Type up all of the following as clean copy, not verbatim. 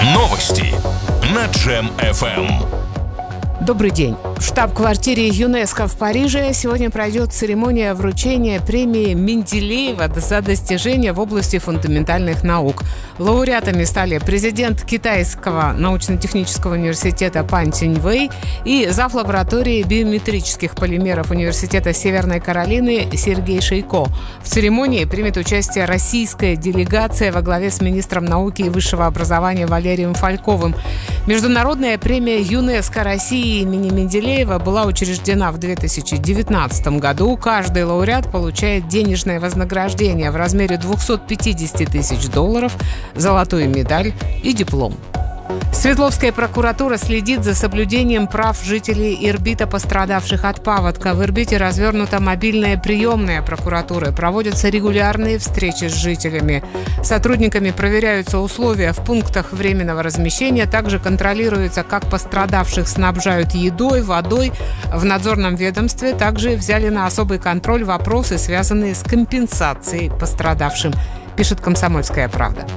Новости на Джем FM. Добрый день. В штаб-квартире ЮНЕСКО в Париже сегодня пройдет церемония вручения премии Менделеева за достижения в области фундаментальных наук. Лауреатами стали президент Китайского научно-технического университета Пан Циньвэй и зав. Лаборатории биометрических полимеров Университета Северной Каролины Сергей Шейко. В церемонии примет участие российская делегация во главе с министром науки и высшего образования Валерием Фальковым. Международная премия ЮНЕСКО России имени Менделеева была учреждена в 2019 году. Каждый лауреат получает денежное вознаграждение в размере $250 тысяч, золотую медаль и диплом. Свердловская прокуратура следит за соблюдением прав жителей Ирбита, пострадавших от паводка. В Ирбите развернута мобильная приемная прокуратуры. Проводятся регулярные встречи с жителями. Сотрудниками проверяются условия в пунктах временного размещения. Также контролируется, как пострадавших снабжают едой, водой. В надзорном ведомстве также взяли на особый контроль вопросы, связанные с компенсацией пострадавшим, пишет «Комсомольская правда».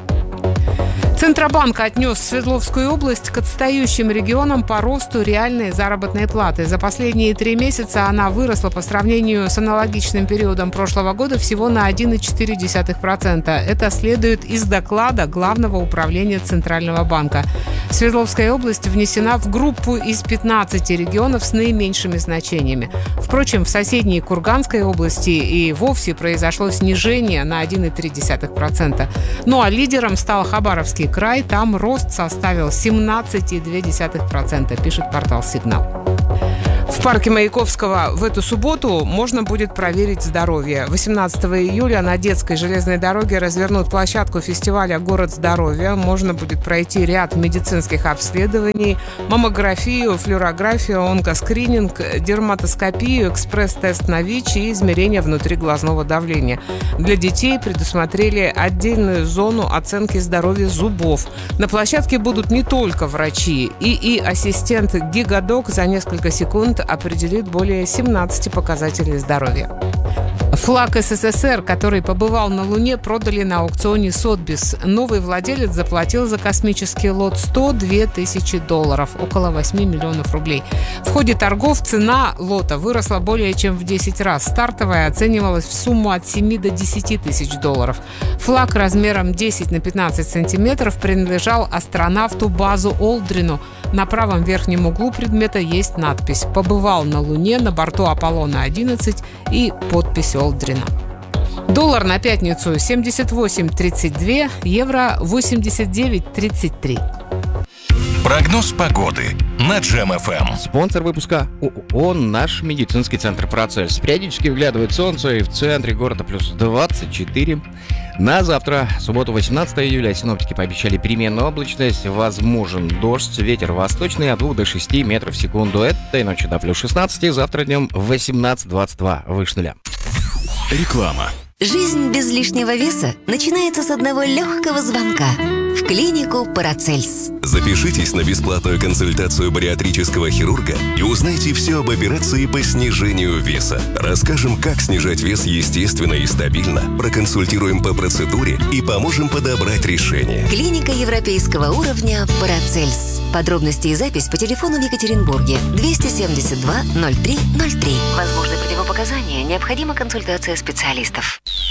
Центробанк отнес Свердловскую область к отстающим регионам по росту реальной заработной платы. За последние 3 месяца она выросла по сравнению с аналогичным периодом прошлого года всего на 1,4%. Это следует из доклада Главного управления Центрального банка. Свердловская область внесена в группу из 15 регионов с наименьшими значениями. Впрочем, в соседней Курганской области и вовсе произошло снижение на 1,3%. Ну а лидером стал Хабаровский край. Там рост составил 17,2%, пишет портал «Сигнал». В парке Маяковского в эту субботу можно будет проверить здоровье. 18 июля на Детской железной дороге развернут площадку фестиваля «Город здоровья». Можно будет пройти ряд медицинских обследований: маммографию, флюорографию, онкоскрининг, дерматоскопию, экспресс-тест на ВИЧ и измерение внутриглазного давления. Для детей предусмотрели отдельную зону оценки здоровья зубов. На площадке будут не только врачи. И ассистент Гигадок за несколько секунд определит более 17 показателей здоровья. Флаг СССР, который побывал на Луне, продали на аукционе Сотбис. Новый владелец заплатил за космический лот $102 тысячи, около 8 миллионов рублей. В ходе торгов цена лота выросла более чем в 10 раз. Стартовая оценивалась в сумму от 7 до 10 тысяч долларов. Флаг размером 10 на 15 сантиметров принадлежал астронавту Базу Олдрину. На правом верхнем углу предмета есть надпись «Побывал на Луне на борту Аполлона-11» и подпись Олдрина. Доллар на пятницу 78.32, евро 89.33. Прогноз погоды на Джем FM. Спонсор выпуска ООО «Наш медицинский центр Процельс». Периодически выглядывает солнце, и в центре города плюс 24. На завтра, субботу, 18 июля, синоптики пообещали переменную облачность, возможен дождь, ветер восточный от 2 до 6 метров в секунду. Этой ночью до плюс 16, завтра днем 18-22, выше нуля. Реклама. Жизнь без лишнего веса начинается с одного легкого звонка в клинику Парацельс. Запишитесь на бесплатную консультацию бариатрического хирурга и узнайте все об операции по снижению веса. Расскажем, как снижать вес естественно и стабильно, проконсультируем по процедуре и поможем подобрать решение. Клиника европейского уровня Парацельс. Подробности и запись по телефону в Екатеринбурге 272 03 03. Возможны противопоказания, необходима консультация специалистов.